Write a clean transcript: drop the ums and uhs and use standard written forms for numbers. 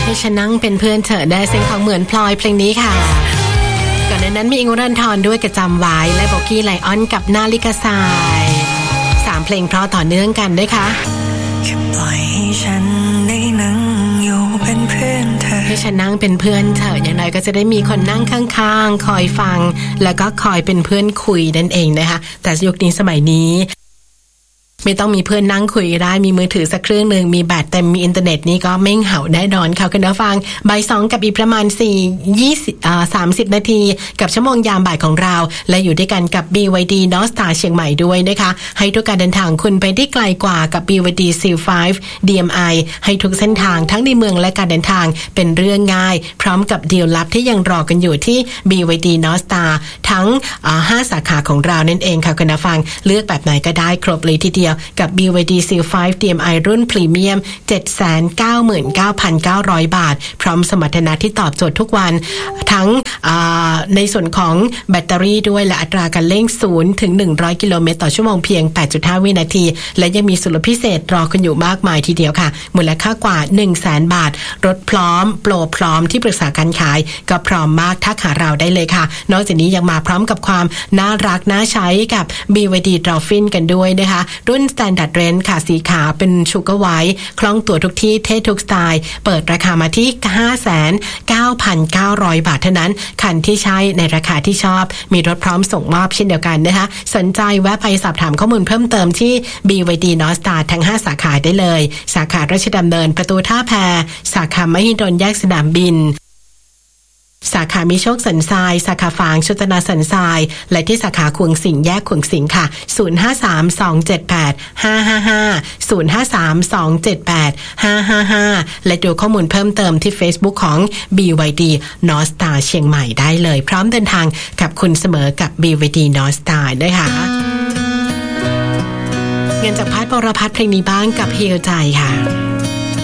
ให้ฉันนั่งเป็นเพื่อนเธอได้เสียงของเหมือนพลอยเพลงนี้ค่ะก่อนนั้นมีอิงค์วรันธรด้วยกระจำไว้และโบกี้ไลออนกับนาฬิกาทราย3เพลงเพราะต่อเนื่องกันด้วยค่ะแค่ปล่อยให้ฉันได้นั่งอยู่เป็นเพื่อนเธอให้ฉันนั่งเป็นเพื่อนเธออย่างไรก็จะได้มีคนนั่งข้างๆคอยฟังแล้วก็คอยเป็นเพื่อนคุยนั่นเองนะคะแต่ยุคนี้สมัยนี้ไม่ต้องมีเพื่อนนั่งคุยก็ได้มีมือถือสักเครื่องนึงมีแบตเต็มมีอินเทอร์เน็ตนี่ก็ไม่เหงาแน่นอนค่ะคุณผู้ฟังบ่าย 2กับอีกประมาณ30นาทีกับชั่วโมงยามบ่ายของเราและอยู่ด้วยกันกับ BYD North Star เชียงใหม่ด้วยนะคะให้ทุกการเดินทางคุณไปได้ไกลกว่ากับ BYD Seal 5 DMI ให้ทุกเส้นทางทั้งในเมืองและการเดินทางเป็นเรื่องง่ายพร้อมกับดีลลับที่ยังรอกันอยู่ที่ BYD North Star ทั้ง5สาขาของเรานั่นเองค่ะคุณผู้ฟังเลือกแบบไหนก็ได้ครบเลยทีเดียวกับ BYD Seal 5 DMI รุ่นพรีเมียม 799,900 บาทพร้อมสมรรถนะที่ตอบโจทย์ทุกวันทั้งในส่วนของแบตเตอรี่ด้วยและอัตราการเร่ง0ถึง100กิโลเมตรต่อชั่วโมงเพียง 8.5 วินาทีและยังมีส่วนลดพิเศษรอคุณอยู่มากมายทีเดียวค่ะมูลค่ากว่า 100,000 บาทรถพร้อมโปรพร้อมที่ปรึกษาการขายก็พร้อมมากทักหาเราได้เลยค่ะนอกจากนี้ยังมาพร้อมกับความน่ารักน่าใช้กับ BYD Dolphin กันด้วยนะคะรุ่น Standard Range ค่ะสีขาวเป็นชูเกอร์ไวท์คล่องตัวทุกที่เท่ทุกสไตล์เปิดราคามาที่ 59,900 บาทเท่านั้นคันที่ใช้ในราคาที่ชอบมีรถพร้อมส่งมอบเช่นเดียวกันนะคะสนใจแวะไปสอบถามข้อมูลเพิ่มเติมที่ BYD North Star ทั้ง5สาขาได้เลยสาขาราชดำเนินประตูท่าแพสาขามหิดลแยกสนามบินสาขามิโชคสันทรายสาขาฝางชุตนาสันทรายและที่สาขาขวงสิงห์แยกขวงสิงห์ค่ะ053278555053278555และดูข้อมูลเพิ่มเติมที่ Facebook ของ BYD North Star เชียงใหม่ได้เลยพร้อมเดินทางกับคุณเสมอกับ BYD North Star ด้วยค่ะเงินจากพัฒน์ปรพัฒน์เพลงนี้บ้างกับฮีลใจค่ะ